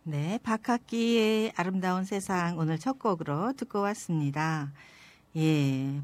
네, 박학기의 아름다운 세상 오늘 첫 곡으로 듣고 왔습니다. 예,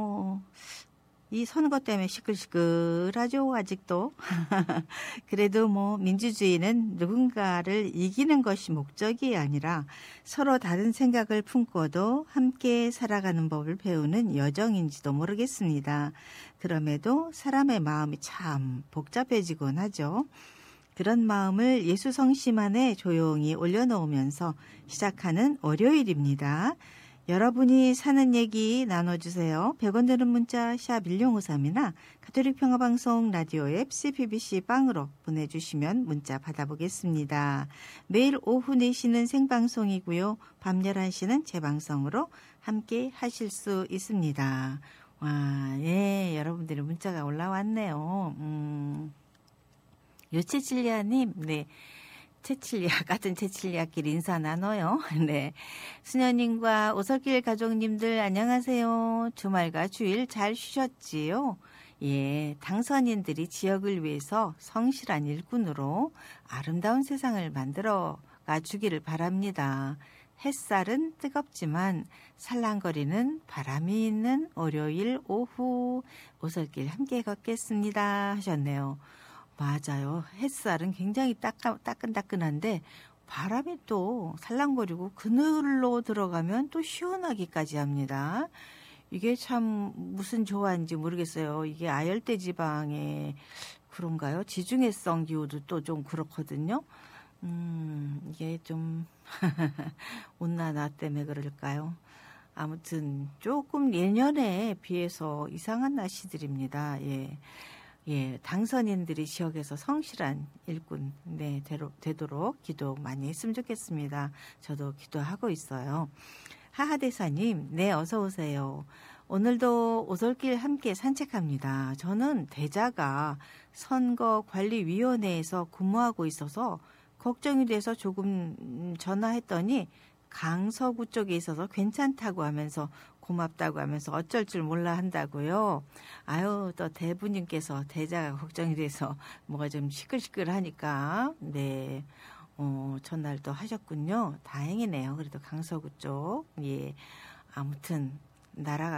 이 선거 때문에 시끌시끌하죠, 아직도. 그래도 민주주의는 누군가를 이기는 것이 목적이 아니라 서로 다른 생각을 품고도 함께 살아가는 법을 배우는 여정인지도 모르겠습니다. 그럼에도 사람의 마음이 참 복잡해지곤 하죠. 그런 마음을 예수 성심 안에 조용히 올려놓으면서 시작하는 월요일입니다. 여러분이 사는 얘기 나눠주세요. 100원 드는 문자 샵 1053이나 가톨릭 평화방송 라디오 앱 CBBC 빵으로 보내주시면 문자 받아보겠습니다. 매일 오후 4시는 생방송이고요. 밤 11시는 재방송으로 함께 하실 수 있습니다. 와, 예, 여러분들의 문자가 올라왔네요. 요체칠리아님, 네. 같은 체칠리아끼리 인사 나눠요. 네. 수녀님과 오설길 가족님들 안녕하세요. 주말과 주일 잘 쉬셨지요? 예, 당선인들이 지역을 위해서 성실한 일꾼으로 아름다운 세상을 만들어가 주기를 바랍니다. 햇살은 뜨겁지만 살랑거리는 바람이 있는 월요일 오후 오설길 함께 걷겠습니다 하셨네요. 맞아요. 햇살은 굉장히 따끈따끈한데 바람이 또 살랑거리고 그늘로 들어가면 또 시원하기까지 합니다. 이게 참 무슨 조화인지 모르겠어요. 이게 아열대 지방의 그런가요? 지중해성 기후도 또 좀 그렇거든요. 이게 좀 온난화 때문에 그럴까요? 아무튼 조금 예년에 비해서 이상한 날씨들입니다. 예. 예, 당선인들이 지역에서 성실한 일꾼 되도록 기도 많이 했으면 좋겠습니다. 저도 기도하고 있어요. 하하대사님, 네, 어서 오세요. 오늘도 오솔길 함께 산책합니다. 저는 대자가 선거관리위원회에서 근무하고 있어서 걱정이 돼서 조금 전화했더니 강서구 쪽에 있어서 괜찮다고 하면서 고맙다고 하면서 어쩔 줄 몰라 한다고요. 아유, 또 대부님께서 대자가 걱정이 돼서 뭐가 좀 시끌시끌하니까 네, 전화를 또 하셨군요. 다행이네요. 그래도 강서구 쪽. 예, 아무튼 나라가